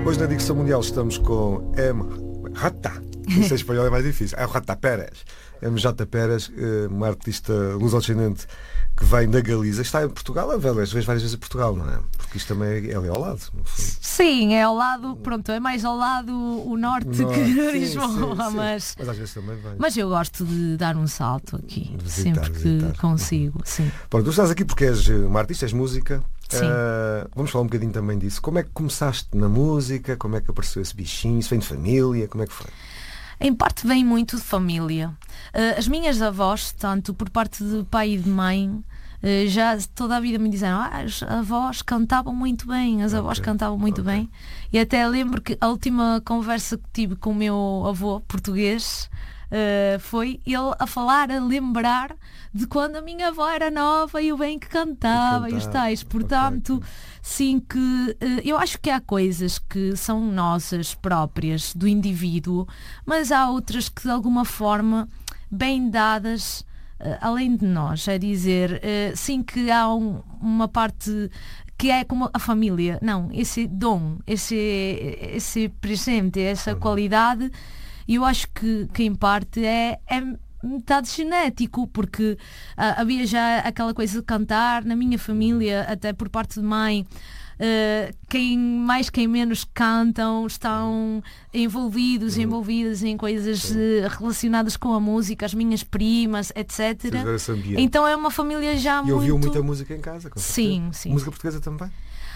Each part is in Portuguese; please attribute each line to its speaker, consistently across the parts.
Speaker 1: Hoje na Dicção Mundial estamos com Rata. Isso em espanhol é mais difícil. É Rata Pérez. MJ Pérez, uma artista luso-descendente que vem da Galiza. Está em Portugal, várias vezes em Portugal, não é? Porque isto também é ali ao lado, no fundo.
Speaker 2: Sim, é ao lado, pronto, é mais ao lado o norte que Lisboa, mas
Speaker 1: às vezes também vem.
Speaker 2: Mas eu gosto de dar um salto aqui,
Speaker 1: Visitar.
Speaker 2: que consigo, sim.
Speaker 1: Pronto, tu estás aqui porque és uma artista, és música.
Speaker 2: Sim.
Speaker 1: Vamos falar um bocadinho também disso. Como é que começaste na música? Como é que apareceu esse bichinho? Isso vem de família? Como é que foi?
Speaker 2: Em parte vem muito de família. As minhas avós, tanto por parte de pai e de mãe, já toda a vida me disseram: as avós cantavam muito bem, as avós cantavam muito bem. E até lembro que a última conversa que tive com o meu avô português foi ele a falar, a lembrar de quando a minha avó era nova e o bem que cantava e os tais. Portanto, sim, que eu acho que há coisas que são nossas próprias do indivíduo, mas há outras que de alguma forma bem dadas além de nós. É dizer, sim, que há uma parte que é como a família, não, esse dom, esse presente, essa qualidade. E eu acho que em parte é metade genético, porque havia já aquela coisa de cantar na minha família, até por parte de mãe. Quem mais, quem menos cantam, estão envolvidas em coisas relacionadas com a música, as minhas primas, etc. Então é uma família já muito...
Speaker 1: E ouviam muita música em casa?
Speaker 2: Sim.
Speaker 1: Música portuguesa também?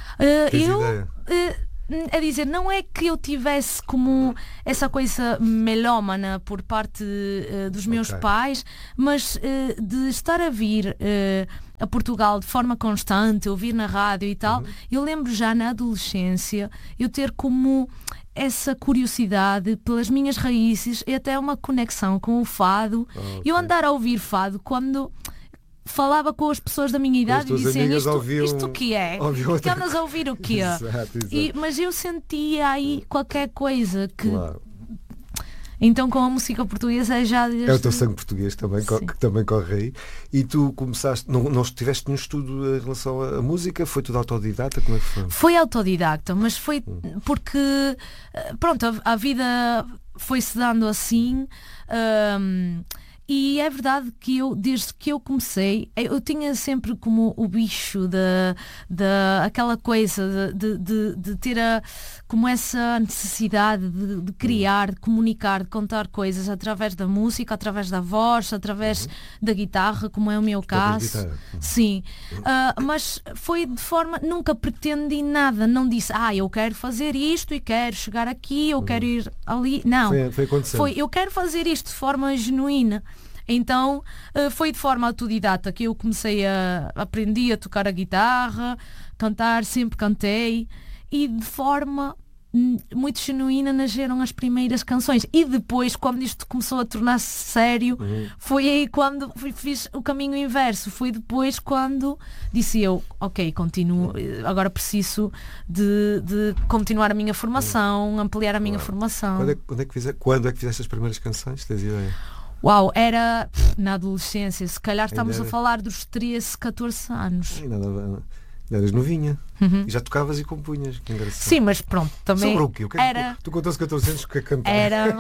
Speaker 2: É dizer, não é que eu tivesse como essa coisa melómana por parte dos meus pais, mas de estar a vir a Portugal de forma constante, ouvir na rádio e tal. Eu lembro já na adolescência eu ter como essa curiosidade pelas minhas raízes e até uma conexão com o fado. Eu andar a ouvir fado quando falava com as pessoas da minha idade e diziam: isto o que é? Que andas a ouvir o quê?
Speaker 1: Exato.
Speaker 2: Mas eu sentia aí qualquer coisa que...
Speaker 1: Claro.
Speaker 2: Então com a música portuguesa é já desde...
Speaker 1: É o teu sangue português também, que também corre aí. E tu começaste, não tiveste nenhum estudo em relação à música? Foi tudo autodidata? Como é que foi?
Speaker 2: Foi autodidacta, mas foi porque pronto, a vida foi-se dando assim. E é verdade que eu, desde que eu comecei, eu tinha sempre como o bicho aquela coisa de ter como essa necessidade de criar, de comunicar, de contar coisas através da música, através da voz, através da guitarra, como é o meu caso. Sim. Mas foi de forma, nunca pretendi nada, não disse: eu quero fazer isto e quero chegar aqui, eu quero ir ali. Não.
Speaker 1: Foi acontecendo.
Speaker 2: Eu quero fazer isto de forma genuína. Então foi de forma autodidata que eu comecei aprendi a tocar a guitarra, cantar, sempre cantei, e de forma muito genuína nasceram as primeiras canções. E depois, quando isto começou a tornar-se sério, foi aí quando fiz o caminho inverso. Foi depois quando disse eu: ok, continuo, agora preciso de continuar a minha formação, ampliar a minha formação.
Speaker 1: Quando é que fizeste as primeiras canções? Tens ideia?
Speaker 2: Uau, era na adolescência, se calhar estamos a falar dos 13, 14 anos.
Speaker 1: Eras novinha. E já tocavas e compunhas. Que engraçado.
Speaker 2: Sim, mas pronto, também
Speaker 1: sobre o quê? Tu contaste 14 anos que cantar.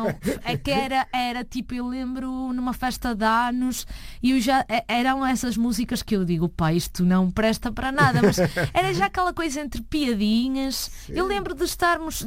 Speaker 2: Era tipo, eu lembro numa festa de anos e eram essas músicas que eu digo: pá, isto não presta para nada, mas era já aquela coisa entre piadinhas. Sim. Eu lembro de estarmos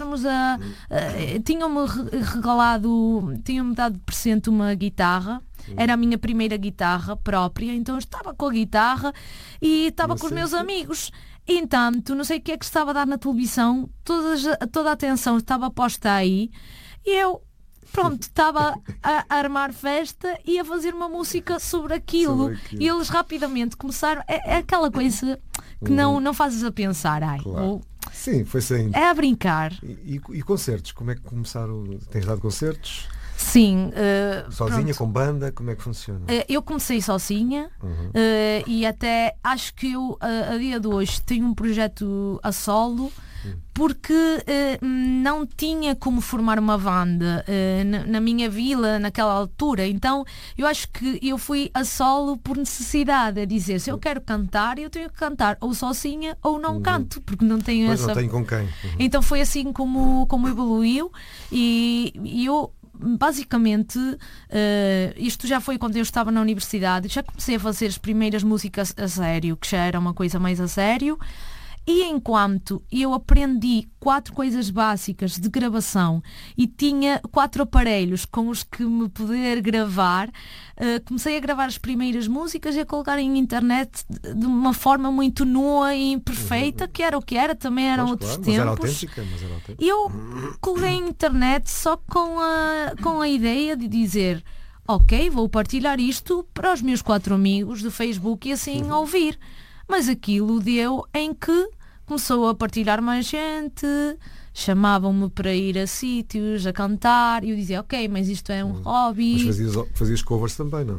Speaker 2: tinham-me dado de presente uma guitarra. Era a minha primeira guitarra própria, então eu estava com a guitarra e estava com os meus amigos. Entanto, não sei o que é que estava a dar na televisão, toda a atenção estava posta aí e eu, pronto, estava a armar festa e a fazer uma música sobre aquilo. E eles rapidamente começaram, é aquela coisa que não fazes a pensar.
Speaker 1: Claro. Sim, foi saindo.
Speaker 2: É a brincar.
Speaker 1: E concertos, como é que começaram? Tens dado concertos?
Speaker 2: Sim.
Speaker 1: Sozinha,
Speaker 2: pronto.
Speaker 1: com banda, como é que funciona?
Speaker 2: Eu comecei sozinha e até acho que eu, a dia de hoje, tenho um projeto a solo porque não tinha como formar uma banda na minha vila naquela altura. Então eu acho que eu fui a solo por necessidade, a dizer, se eu quero cantar, eu tenho que cantar ou sozinha ou não canto, porque não tenho
Speaker 1: Pois
Speaker 2: essa...
Speaker 1: não tenho com quem.
Speaker 2: Então foi assim como evoluiu, e eu basicamente isto já foi quando eu estava na universidade, já comecei a fazer as primeiras músicas a sério, que já era uma coisa mais a sério. E enquanto eu aprendi 4 coisas básicas de gravação e tinha 4 aparelhos com os que me poder gravar, comecei a gravar as primeiras músicas e a colocar em internet de uma forma muito nua e imperfeita, que era o que era, também eram outros tempos.
Speaker 1: Mas era autêntica.
Speaker 2: Eu coloquei em internet só com a ideia de dizer, ok, vou partilhar isto para os meus 4 amigos do Facebook e assim ouvir. Mas aquilo deu em que começou a partilhar mais gente, chamavam-me para ir a sítios, a cantar, e eu dizia, ok, mas isto é um hobby.
Speaker 1: Mas fazias covers também, não?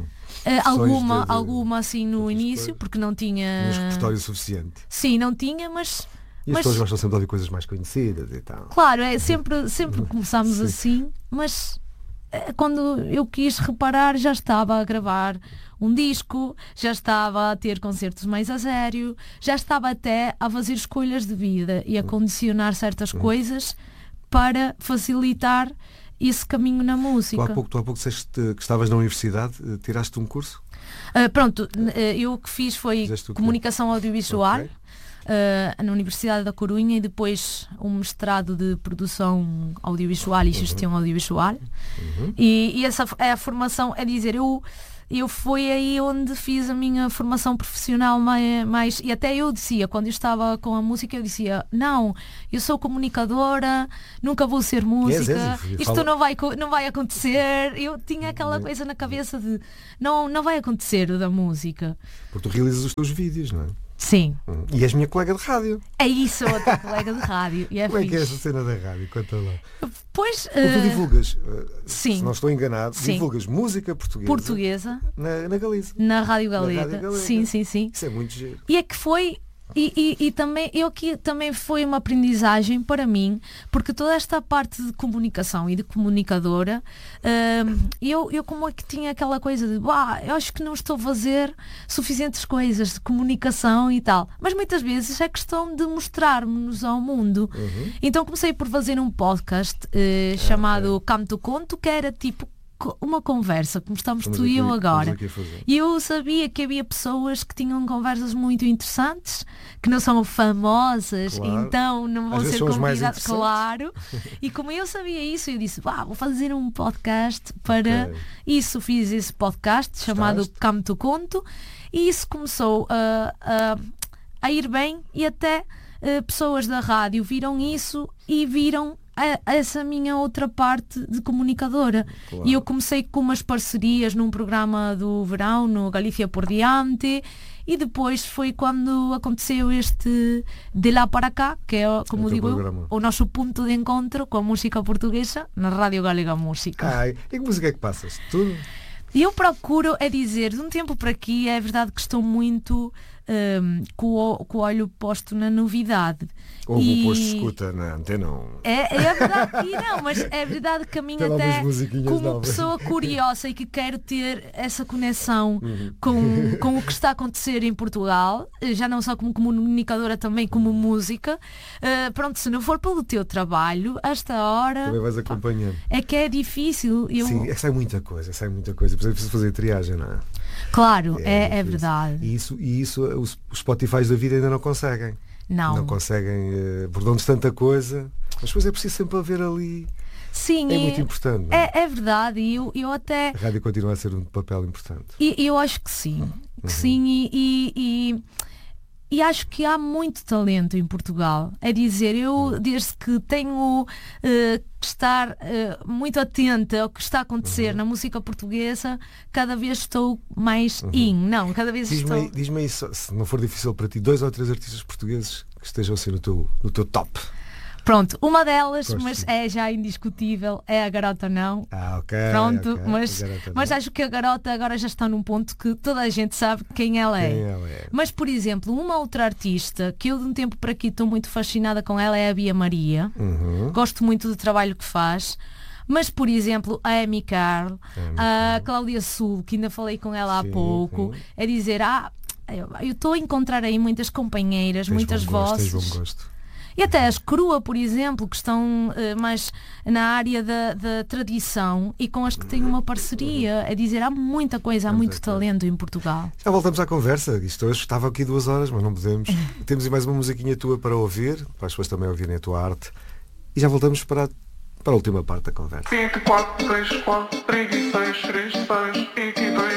Speaker 2: Alguma assim no início, porque não tinha...
Speaker 1: Um repertório suficiente.
Speaker 2: Sim, não tinha, mas...
Speaker 1: E as pessoas gostam sempre de ouvir coisas mais conhecidas e tal.
Speaker 2: Claro, sempre começámos assim, mas quando eu quis reparar, já estava a gravar um disco, já estava a ter concertos mais a sério, já estava até a fazer escolhas de vida e a condicionar certas coisas para facilitar esse caminho na música.
Speaker 1: Tu há pouco disseste que estavas na universidade, tiraste um curso?
Speaker 2: Eu o que fiz foi comunicação audiovisual.
Speaker 1: Okay.
Speaker 2: Na Universidade da Corunha, e depois um mestrado de produção audiovisual e gestão audiovisual. E essa é a formação, é dizer, eu foi aí onde fiz a minha formação profissional mais, e até eu dizia, quando eu estava com a música, eu dizia, não, eu sou comunicadora, nunca vou ser música, isto não vai acontecer. Eu tinha aquela coisa na cabeça de não vai acontecer o da música.
Speaker 1: Porque tu realizas os teus vídeos, não é?
Speaker 2: Sim.
Speaker 1: E és minha colega de rádio.
Speaker 2: É isso, outra colega de rádio. E
Speaker 1: como é que é essa cena da rádio? Conta lá.
Speaker 2: Pois,
Speaker 1: tu divulgas,
Speaker 2: sim,
Speaker 1: se não estou enganado,
Speaker 2: sim,
Speaker 1: divulgas música portuguesa
Speaker 2: na
Speaker 1: Galiza.
Speaker 2: Na Rádio Galega. Sim.
Speaker 1: Isso é muito giro.
Speaker 2: E é que foi... E também, também foi uma aprendizagem para mim, porque toda esta parte de comunicação e de comunicadora, eu como é que tinha aquela coisa de, eu acho que não estou a fazer suficientes coisas de comunicação e tal, mas muitas vezes é questão de mostrarmos ao mundo. Então comecei por fazer um podcast chamado Canto Conto, que era tipo uma conversa, como estamos tu e eu agora. E eu sabia que havia pessoas que tinham conversas muito interessantes, que não são famosas, claro, então não vão ser convidados, claro. E como eu sabia isso, eu disse, vou fazer um podcast para isso. Fiz esse podcast chamado Canto Conto, e isso começou a ir bem, e até pessoas da rádio viram isso e viram essa minha outra parte de comunicadora. Claro. E eu comecei com umas parcerias num programa do verão, no Galícia por Diante, e depois foi quando aconteceu este De Lá para Cá, que é, como digo eu, o nosso ponto de encontro com a música portuguesa na Rádio Galega Música.
Speaker 1: E que música é que passas? Tudo?
Speaker 2: E eu procuro, dizer, de um tempo para aqui, é verdade que estou muito com o olho posto na novidade.
Speaker 1: Houve um posto de escuta na antena.
Speaker 2: É verdade, mas é verdade que a mim até, como pessoa curiosa e que quero ter essa conexão com o que está a acontecer em Portugal, já não só como comunicadora, também como música, se não for pelo teu trabalho, a esta hora
Speaker 1: também vais acompanhando.
Speaker 2: É que é difícil.
Speaker 1: Sim, sai muita coisa. Por exemplo, preciso fazer triagem, não é?
Speaker 2: Claro, é verdade.
Speaker 1: E isso os Spotify da vida ainda não conseguem. Não conseguem, por onde tanta coisa, mas depois é preciso sempre haver ali.
Speaker 2: Sim,
Speaker 1: é muito importante.
Speaker 2: É verdade, e eu até.
Speaker 1: A rádio continua a ser um papel importante.
Speaker 2: E eu acho que sim. E acho que há muito talento em Portugal. É dizer, eu desde que tenho que estar muito atenta ao que está a acontecer na música portuguesa, cada vez estou mais cada vez estou...
Speaker 1: Diz-me aí, se não for difícil para ti, 2 ou 3 artistas portugueses que estejam assim no teu top.
Speaker 2: Pronto, uma delas,
Speaker 1: Gosto.
Speaker 2: mas é já indiscutível, é a Garota Não.
Speaker 1: Ok.
Speaker 2: Pronto,
Speaker 1: ok.
Speaker 2: mas
Speaker 1: Garota Não.
Speaker 2: acho que a Garota agora já está num ponto que toda a gente sabe quem ela é.
Speaker 1: Quem ela é.
Speaker 2: Mas, por exemplo, uma outra artista que eu de um tempo para aqui estou muito fascinada com ela é a Bia Maria. Gosto muito do trabalho que faz. Mas, por exemplo, a Amy Carl, a Cláudia Sul, que ainda falei com ela há pouco, é dizer, eu estou a encontrar aí muitas companheiras,
Speaker 1: Tens
Speaker 2: muitas
Speaker 1: bom gosto,
Speaker 2: vozes.
Speaker 1: tens bom gosto.
Speaker 2: E até as Crua, por exemplo, que estão mais na área da tradição e com as que têm uma parceria. É dizer, há muita coisa, há muito talento em Portugal.
Speaker 1: Já voltamos à conversa. Isto hoje estava aqui 2 horas, mas não podemos. Temos aí mais uma musiquinha tua para ouvir, para as pessoas também ouvirem a tua arte. E já voltamos para a última parte da conversa.
Speaker 3: 24, 3, 4, 36, 3, 6, 22.